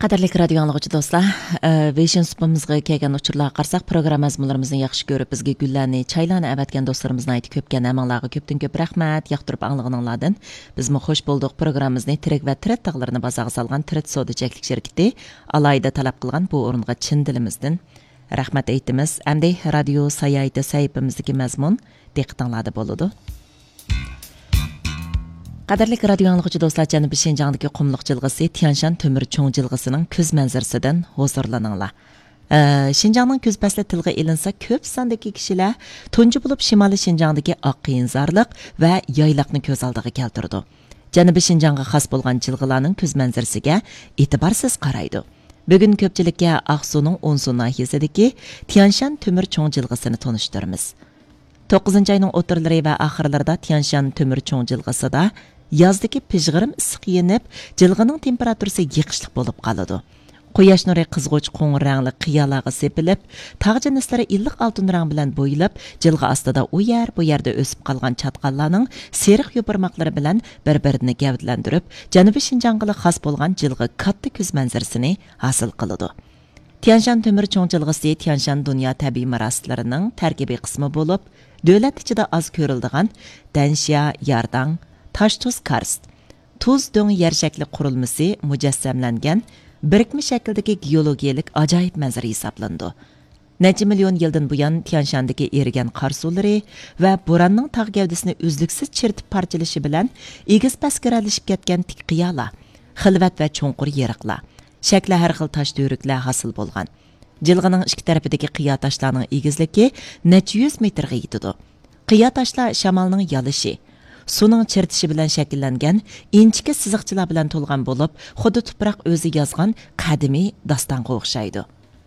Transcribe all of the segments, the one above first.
Qadirlik radio anlıqçı dostlar, Vision Sup'ımızga kelgan uçurlarga qarsak, program mazmunlarımızı yaxshi ko'rib, bizga gullarni, çaylarni avatgan dostlarımızdan aytib köpkən əmanlarga köpdən köp rahmat, yaqtırıb anlığınlardan. Bizmi xoş bolduq programımızı Tirik və Tiret tağlarını bazağı salgan Tiret Sodacaklik şirketi alayda talab qılgan bu orunğa çin dilimizdən rahmat aytimiz. Əmdi radio sayayda sahibimizdeki mazmun diqqətinizdə boludu. Qadirlik radio anlıqçı dostlar, Janubiy Şinjandagi qumluq jilg'isi Tianshan Tömür cho'ng jilg'isining ko'z manzarasidan huzurlaninglar. Şinjanning ko'z fasli tilga ilinsa, ko'p sondagi kishilar tunji bo'lib Shimoliy Şinjandagi oq qiyinzorliq va yaylaqni ko'z oldiga keltirdi. Janubiy Şinjanga xos bo'lgan jilg'alarning ko'z manzarasiga e'tiborsiz qaraydi. Bugun ko'pchilikka Aqsuning Onsu nahiyasidagi Tianshan Tömür cho'ng jilg'isini tanishtiramiz. 9-ayning o'tirlari va oxirlarida Tianshan Tömür cho'ng jilg'isida yazdagi pijg'irim issiq yenib, jilg'ining temperaturasi yiqishliq bo'lib qoladi. Quyosh nuri qizg'uch qo'ng'ir rangli qiyalarga sepilib, tog' jinnislari illiq oltin rang bilan bo'yilib, jilg'i ostida u yerda o'sib qolgan chatqallarning seriq yo'pirmoqlari bilan bir-birini gavdlantirib, Janubiy Şinjanga xos bo'lgan jilg'i katta ko'z manzarasini hosil qiladi. Tianshan Tömür cho'ng jilg'isi Tianshan dunyo tabiiy meroslarining tarkibiy qismi bo'lib, davlat ichida oz ko'riladigan Dansha, Yardang, Taş-tuz karst, tuz döng yer shakli qurilmasi mujassamlangan birikma shakldagi geologiyalik ajoyib manzara hisoblandi. Necha million yildan buyon Tianshandagi erigan qor suvlari va bo'ronning tog' gavdasini uzluksiz chertib parchalashi bilan egiz paskaralashib ketgan tik qiyolar, xilvat va cho'nqur yeriqlar, shakli har xil tosh do'riklar hosil bo'lgan. Jilg'ining ikki tarafidagi qiyo toshlarning egizligi necha 100 metrga yetadi. Qiyo toshlar shamolning yalishi, suning chertishi bilan shakllangan inchika siziqchilar bilan to'lgan bo'lib, xuddi tuproq o'zi yozgan qadimiy dostonga o'xshaydi.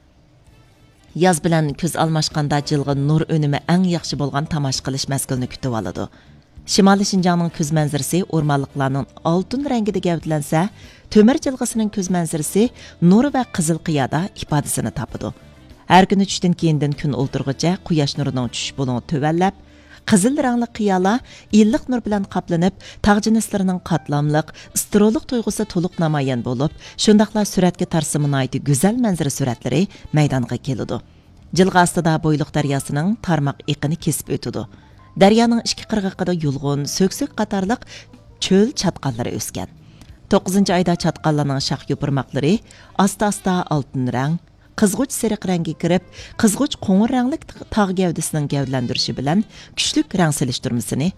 Yoz bilan kuz almashganda jilg'i nur unumi eng yaxshi bo'lgan tomosha qilish mazgilini kutib oladi. Shimoliy Şinjanning kuz manzarasi o'rmonliqlarning oltin rangida gavdlansa, Tömür jilg'isining kuz manzarasi nur va qizil qiyoda ifodasini topadi. Har kuni tushdan keyindan kun o'ltirg'icha quyosh nurining tushish bo'lini tuvallab, qizil rangli qiyolar illiq nur bilan qoplanib, tog' jinnislarining qatlamliq, istiroliq tuyg'usi to'liq namoyon bo'lib, shundaqla suratga tarsiminaydi go'zal manzara suratlari maydonga keladi. Jilg'i ostida bo'yliq daryosining tarmoq iqini kesib o'tadi. Daryoning ikki qirg'og'ida yulg'un, so'ksik qatorliq cho'l chatqallari o'sgan. 9-oyda chatqallarning shox yo'pirmoqlari asta-asta oltin rang, qizg'uch seriq rangga kirib, qizg'uch qo'ng'ir rangli tog' gavdasining gavdlantirishi bilan kuchlik rang selishtirmasini